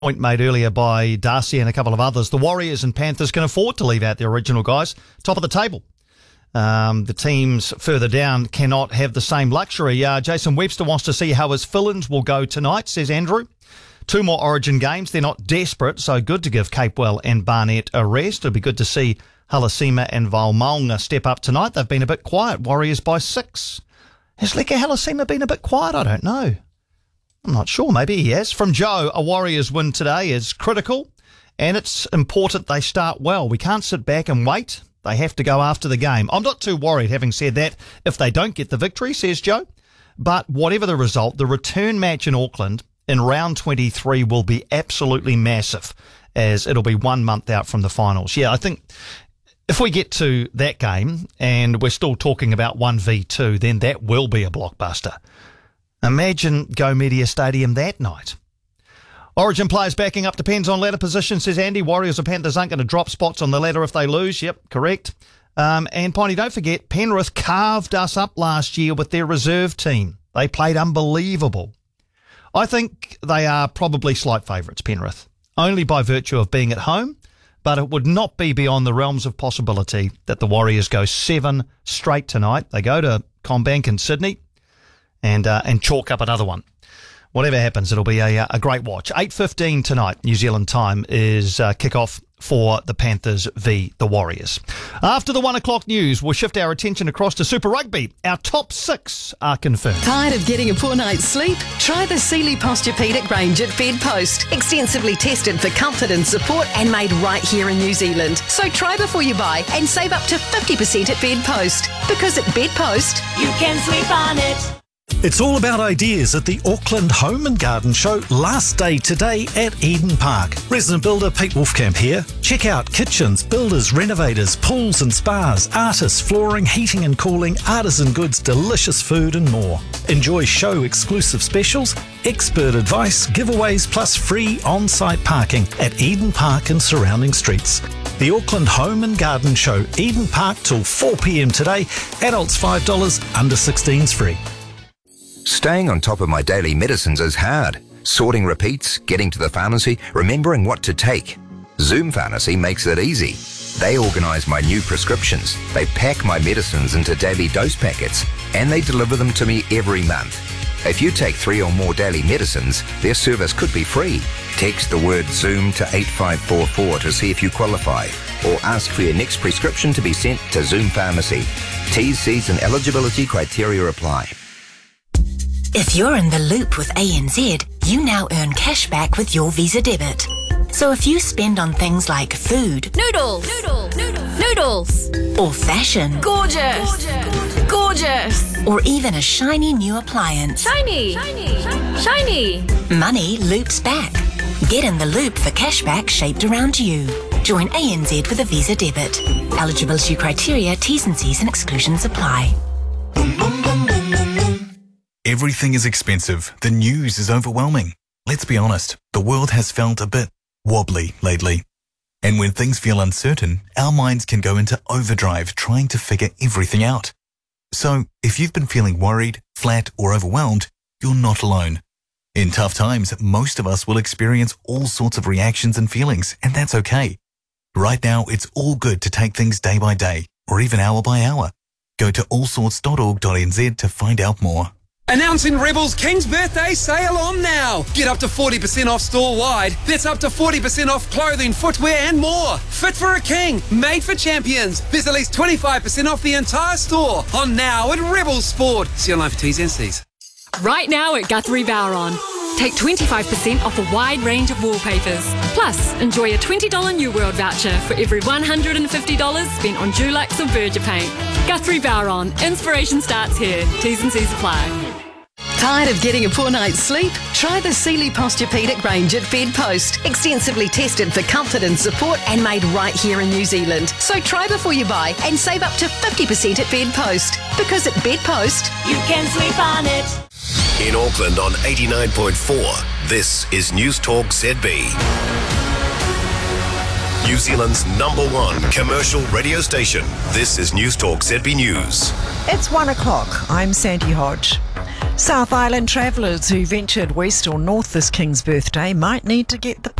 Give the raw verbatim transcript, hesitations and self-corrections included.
Point made earlier by Darcy and a couple of others. The Warriors and Panthers can afford to leave out their original guys. Top of the table. Um, the teams further down cannot have the same luxury. Uh, Jason Webster wants to see how his fill-ins will go tonight, says Andrew. Two more Origin games. They're not desperate, so good to give Capewell and Barnett a rest. It'll be good to see Halasima and Valmaunga step up tonight. They've been a bit quiet. Warriors by six. Has Leka Halasima been a bit quiet? I don't know. I'm not sure. Maybe he has. From Joe, a Warriors win today is critical, and it's important they start well. We can't sit back and wait. They have to go after the game. I'm not too worried, having said that, if they don't get the victory, says Joe. But whatever the result, the return match in Auckland in round twenty-three will be absolutely massive, as it'll be one month out from the finals. Yeah, I think if we get to that game and we're still talking about one v two, then that will be a blockbuster. Imagine Go Media Stadium that night. Origin players backing up depends on ladder position, says Andy. Warriors or Panthers aren't going to drop spots on the ladder if they lose. Yep, correct. Um, and Piney, don't forget, Penrith carved us up last year with their reserve team. They played unbelievable. I think they are probably slight favourites, Penrith, only by virtue of being at home, but it would not be beyond the realms of possibility that the Warriors go seven straight tonight. They go to Combank in Sydney and uh, and chalk up another one. Whatever happens, it'll be a, a great watch. eight fifteen tonight, New Zealand time, is uh, kick-off for the Panthers v the Warriors. After the one o'clock news, we'll shift our attention across to Super Rugby. Our top six are confirmed. Tired of getting a poor night's sleep? Try the Sealy Posturepedic range at Bedpost. Extensively tested for comfort and support and made right here in New Zealand. So try before you buy and save up to fifty percent at Bedpost. Because at Bedpost, you can sleep on it. It's all about ideas at the Auckland Home and Garden Show, last day today at Eden Park. Resident builder Pete Wolfcamp here. Check out kitchens, builders, renovators, pools and spas, artists, flooring, heating and cooling, artisan goods, delicious food and more. Enjoy show exclusive specials, expert advice, giveaways plus free on-site parking at Eden Park and surrounding streets. The Auckland Home and Garden Show, Eden Park till four p.m. today. Adults five dollars, under sixteens free. Staying on top of my daily medicines is hard. Sorting repeats, getting to the pharmacy, remembering what to take. Zoom Pharmacy makes it easy. They organise my new prescriptions. They pack my medicines into daily dose packets, and they deliver them to me every month. If you take three or more daily medicines, their service could be free. Text the word Zoom to eight five four four to see if you qualify, or ask for your next prescription to be sent to Zoom Pharmacy. T's, C's and eligibility criteria apply. If you're in the loop with A N Z, you now earn cash back with your Visa debit. So if you spend on things like food, Noodles, noodles, noodles, noodles, or fashion, gorgeous, gorgeous, gorgeous, or even a shiny new appliance, shiny, shiny, shiny, money loops back. Get in the loop for cashback shaped around you. Join A N Z with a Visa debit. Eligibility criteria, T's and C's and exclusions apply. Everything is expensive. The news is overwhelming. Let's be honest, the world has felt a bit wobbly lately. And when things feel uncertain, our minds can go into overdrive trying to figure everything out. So, if you've been feeling worried, flat, or overwhelmed, you're not alone. In tough times, most of us will experience all sorts of reactions and feelings, and that's okay. Right now, it's all good to take things day by day, or even hour by hour. Go to all sorts dot org dot n z to find out more. Announcing Rebel's King's Birthday sale on now. Get up to forty percent off store-wide. That's up to forty percent off clothing, footwear and more. Fit for a king, made for champions. There's at least twenty-five percent off the entire store. On now at Rebel Sport. See online for T's and C's. Right now at Guthrie Bowron. Take twenty-five percent off a wide range of wallpapers. Plus, enjoy a twenty dollars New World voucher for every one hundred fifty dollars spent on Dulux or Berger paint. Guthrie Bowron. Inspiration starts here. T's and C's apply. Tired of getting a poor night's sleep? Try the Sealy Posturepedic range at Bedpost. Extensively tested for comfort and support and made right here in New Zealand. So try before you buy and save up to fifty percent at Bedpost. Because at Bedpost, you can sleep on it. In Auckland on eighty-nine point four, this is News Talk Z B. New Zealand's number one commercial radio station. This is News Talk Z B News. It's one o'clock. I'm Sandy Hodge. South Island travellers who ventured west or north this King's birthday might need to get the